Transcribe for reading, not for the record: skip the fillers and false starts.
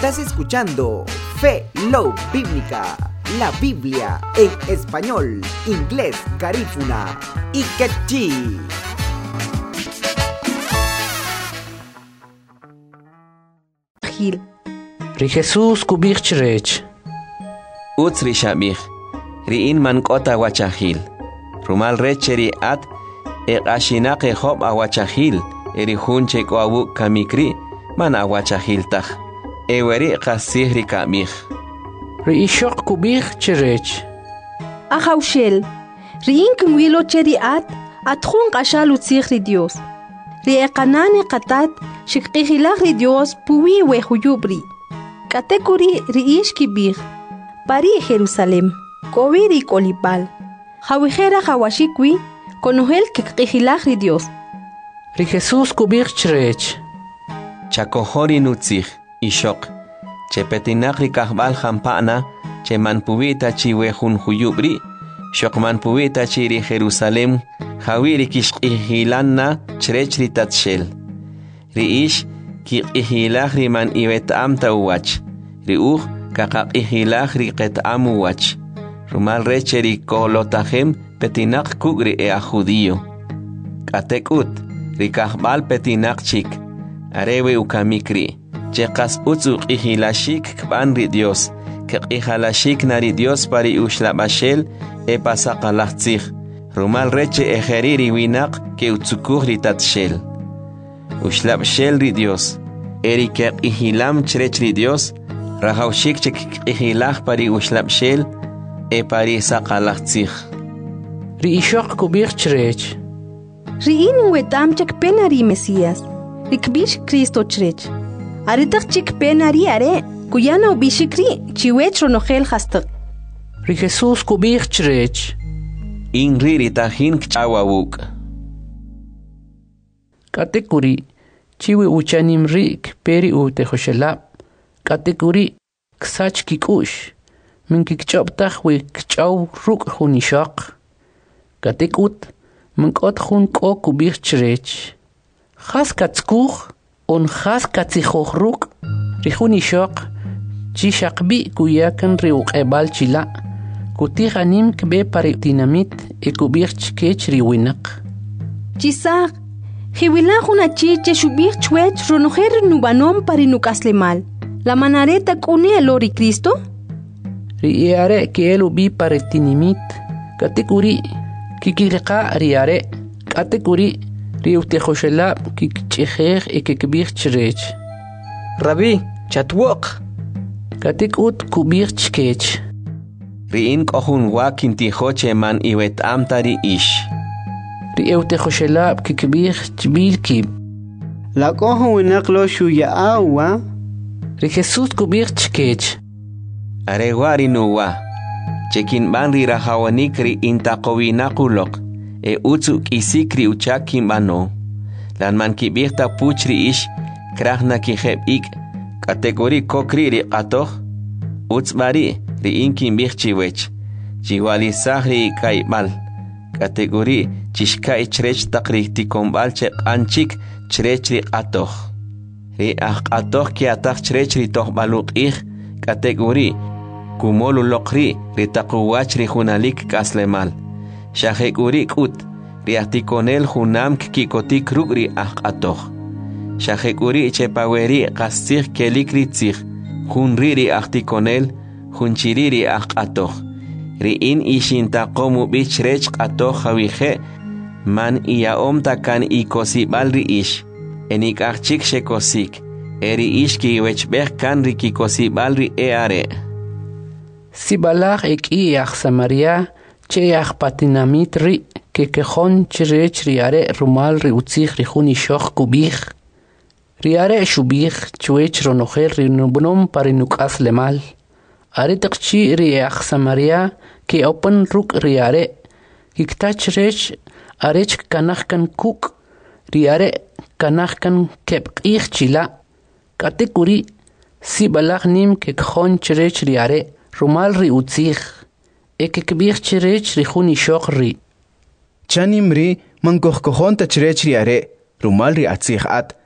Estás escuchando Fe Love Bíblica, la Biblia en español, inglés, garífuna y quechí. Ri Jesús kubich chrech. Utsri shabich. Riin man kota wachahil. Rumal recheri at ashinake hob awachahil. Eri hunche ko awu kamikri man awachahil tach. Eweri qasihri kamich. Ri ishok kubich chrech. Ahaushel. Riin kumwilo cheri atjun qashal utsihri Dios. Ri eqanane qatat shikqihilagri Dios puwi wehuyubri. Katekuri riish kibir. Pari Jerusalem. Koviri kolipal. Hawihera hawashikwi. Konohel kikqihilagri Dios. Ri Jesús kubich chrech. Chakohori nutzich ishok. Chepetinakri kahbal hampana. Che manpuita chiwehun huyubri. Shok manpuita chiri Jerusalem. Hawiri kishqihilanna chrechri tatshel. Riish kikihilagri man iwetamta uwach. Riuch kakakihilagri qetamu wach. Rumal recheri kolotahem petinak kugri ea judío. Katekut rikahbal petinak chik. Arewe ukamikri. Chekas utzuk ihilashik kbanri Dios. Kikihalashik nari Dios pari ushlabashel e pasakalachtzich. Rumal reche ejeriri winak ke utzukugri tatshel. Ushlabshel ri Dios. Eri kikihilam chrechri Dios. Rahaushik kikihilah pari ushlabshel e pari sakalachtzich. Ri ishok kubich chrech. Riin wetam chek penari Mesías. Rikbish Cristo chrech. Aritak chik penari are. Kuyana ubishikri chiwech ronogel hastak. Ri Jesús kubich chrech. Inriri tahin kchawawuk. Katekuri chiwi uchanim rik peri utehoshelab. Katekuri ksach kikush. Min kikchoptach we kchaw ruk hunishak. Katekut min kot hun ko kubich chrech. Khas katskuch on khas katsichoch ruk. Ri hunishak chishakbi kuyakan riuk ebal chila. Kutihanim kbe pari dinamit e kubich chkech riwinak. Chisak. Hiwilahuna chiche shubich chwech ronoher nubanom pari nukaslemal. La manareta kune elori Cristo? Riare que elu bi pari tinimit. Katekuri kikirqa riare. Katekuri riutejoshela kikchejej e kikbich chrech. Rabbi, chatwok. Katekut kubich chkech. Riin kohun wakin tijoche man iwet amtari ish. Rieutejoshela kikbich chbilkib. La kohun winaklo shuya awa. Ri Jesús kubich chkech. Arewari nuwa. Chekin banri rahawanikri intaqowinakulok. E utzuk isikri uchakin bano. Lan man kibirta puchri ish. Krahna kijeb ik. Kategori kokri ri qatoh. Utzbari ri inkin bichchiwech. Chiwali sahri kaibal. Kategori chishkai chrech takri tikombal che anchik chrech ri qatoh. Ri qatoh ki atak chrech ri toh baluk ik. Kategori kumolu lokri ri takuwach ri hunalik kaslemal. Shahekuri kut ri atikonel hunam kikotik ruk ri qatoh. Shahekuri chepaweri qastig kelikri tzig. Hunriri artikonel, hunchiriri aqatoh. Riin ishintaqomu bichrech qatoh hawije. Man iaomta kan ikosibal riish. Enik archik shekosik. Eri ishki wechbech kan rikikosibal ri eare. Sibalach eki ach Samaria che ach patinamit ri kekejon chrech riare rumal ri utzig ri hunishok kubich. Riare shubich chwech ronoher rinubnom parinukas lemal. Are takchi riach Samaria ke open ruk riare. Kiktach rech arech kanachkan kuk. Riare kanachkan kep ich chila. Katekuri si balach nim ke khon chrech riare. Rumal ri utzich. Eke kbich chrech ri khuni shok ri. Chanim ri mankohkohon tachrech riare. Rumal ri atzich at.